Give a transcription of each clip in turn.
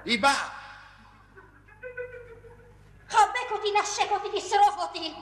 היא באה. חבק אותי, נשק אותי, תשרוף אותי.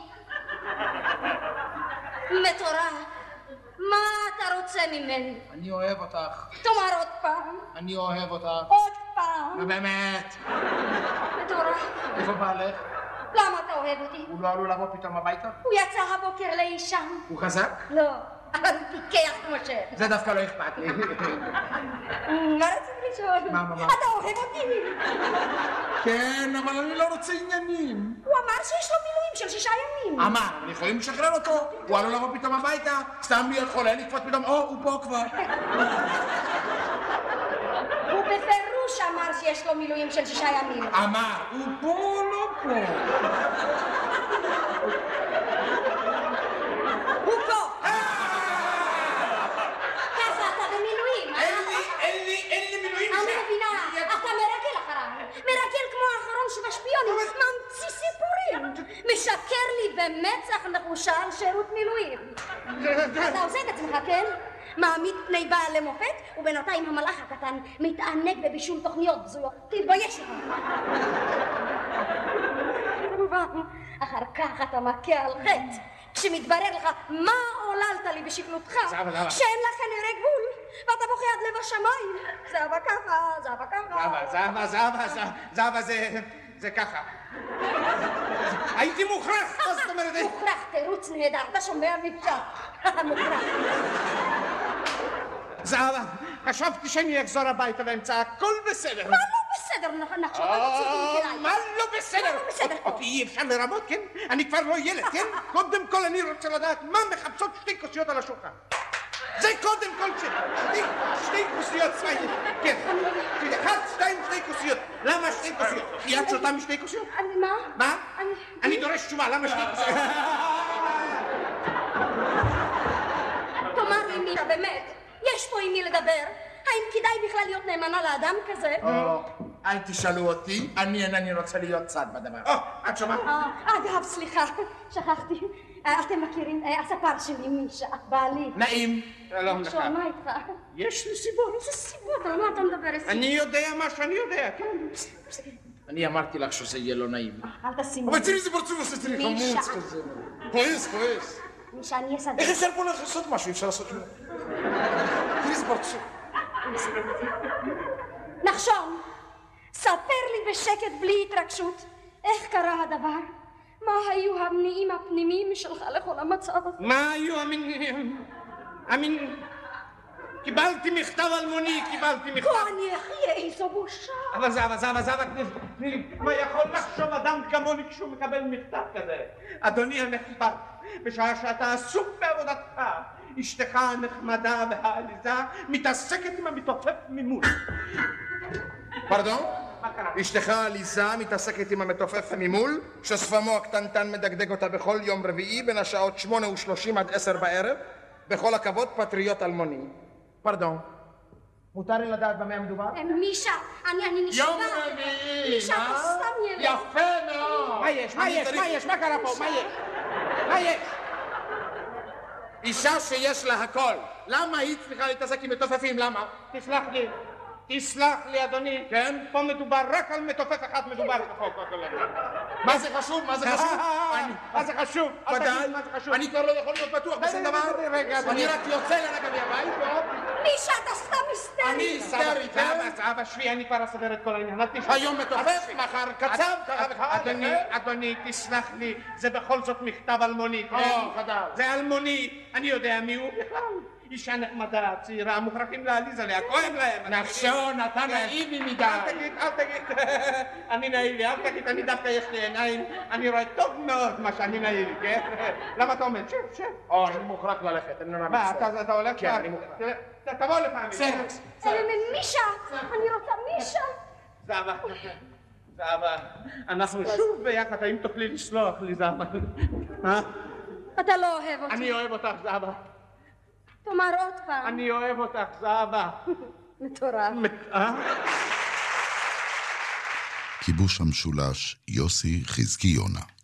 מטורף. מה אתה רוצה ממני? אני אוהב אותך. תאמר עוד פעם. אני אוהב אותך. עוד פעם. נו באמת. מטורף. איפה בעלך? למה אתה אוהב אותי? הוא לא עלול לבוא פתאום הביתה? הוא יצא הבוקר לאישה. הוא חזק? לא, אבל הוא פיקח כמו ש... זה דווקא לא אכפת לי. מה רצית לשאול? מה? אתה אוהב אותי? כן, אבל אני לא רוצה עניינים. הוא אמר שיש לו מילואים של 6 ימים. אמר, אבל יכולים לשחרר אותו. הוא עלול לבוא פתאום הביתה, סתם להיות חולה, לקפוץ פתאום, הוא פה כבר. הוא בפירוש אמר שיש לו מילואים של 6 ימים. אמר, הוא פה, לא פה. הוא פה. ככה אתה במילואים. אין לי מילואים. אני מבינה, אתה מרגל אחריו. מרגל כמו האחרון שבשפיונים. ממציא סיפורים. משקר לי במצח נחושה על שירות מילואים. אתה עושה את עצמך, כן? מעמיד פני בעל למופת, ובינתיים המלאך הקטן מתענג בבישול תוכניות בזויות. תתבייש לך. כמובן, אחר כך אתה מכה על חטא. כשמתברר לך מה עוללת לי בשקלותך, שאין לך כנראה גבול, ואתה בוכה עד לב השמיים. זהבה ככה. זהבה, זה ככה. הייתי מוכרח, מה זאת אומרת? מוכרח, תירוץ נהדר, אתה שומע מבצע. מוכרח. זהבה, חשבתי שאני אחזור הביתה ואמצא הכל בסדר. מה לא בסדר? נחשוב על הציבור כדאי. מה לא בסדר? אותי אי אפשר לרמות, כן? אני כבר לא ילד, כן? קודם כל אני רוצה לדעת מה מחפשות 2 כוסיות על השולחן. זה קודם כל שתי כוסיות, כן. 1, 2, 2 כוסיות. למה 2 כוסיות? כי את שותה מ2 כוסיות? מה? אני דורש תשובה, למה 2 כוסיות? תאמר לי מישה, באמת, יש פה עם מי לדבר? האם כדאי בכלל להיות נאמנה לאדם כזה? אל תשאלו אותי, אני אינני רוצה להיות צד בדבר. את שומעת? אגב, סליחה, שכחתי. אתם מכירים, הספר שלי, מישה, בעלי. נעים. שלום לך. מה איתך? יש לי סיבות. איזה סיבות? על מה אתה מדבר? אני יודע מה שאני יודע, כן. אני אמרתי לך שזה יהיה לא נעים. אל תשים. אבל תראי איזה פרצוף עושה, תראי חמוץ כזה. כועס. מישה, אני אסדר. איך אפשר פה לעשות משהו? אפשר לעשות כלום. תראי איזה פרצוף. נחשון, ספר לי בשקט בלי התרגשות איך קרה הדבר. מה היו המניעים הפנימיים שלך לכל המצב הזה? מה היו המניעים? קיבלתי מכתב אלמוני, אני אחיה, איזו בושה. אבל זהבה, מה יכול לחשוב אדם כמוני כשהוא מקבל מכתב כזה? אדוני הנכבד, בשעה שאתה עסוק בעבודתך, אשתך הנחמדה והעליזה מתעסקת עם המתופף ממול. פרדון? מה קרה? אשתך העליזה מתעסקת עם המתופף ממול, ששפמו הקטנטן מדגדג אותה בכל יום רביעי בין השעות 8:30 עד 10 בערב. בכל הכבוד, פטריוט אלמוני. פרדון. מותר לי לדעת במה מדובר? מישה, אני נשבע. יום רביעי, מישה, אתה סתם ילד. יפה מאוד. מה יש? מה קרה פה? מה יש? אישה שיש לה הכל. למה היא צריכה להתעסק עם מתופפים? למה? תסלח לי, אדוני. כן? פה מדובר רק על מתופף אחד, מדובר בחוק. מה זה חשוב? מה זה חשוב? ודאי. אני כבר לא יכול להיות בטוח בשום דבר. אני רק יוצא לרגע מהבית. מישה, אתה סתם היסטרי. אני היסטרי, כן? זהבה, שבי, אני כבר אסדר את כל העניין. היום מתופף, מחר קצב. אדוני, תסלח לי, זה בכל זאת מכתב אלמוני. זה אלמוני, אני יודע מי הוא בכלל. אישה נחמדה, צעירה, מוכרחים להעליז עליה, כואב להם. נחשון, אתה נאיבי מדי. אל תגיד, אני נאיבי, אל תגיד, אני דווקא יש לי עיניים, אני רואה טוב מאוד מה שאני נאיבי, כן? למה אתה עומד? שב. אני מוכרח ללכת, אני לא נאמר. מה, אתה הולך? כן, אני מוכרח. תבוא לפעמים. מישה, אני רוצה מישה. זהבה, אנחנו שוב ביחד, האם תוכלי לסלוח לי, זהבה? אתה לא אוהב אותי. אני אוהב אותך, זהבה. תאמר עוד פעם. אני אוהב אותך, זהבה. מטורף. כיבוש המשולש, יוסי חזקי יונה.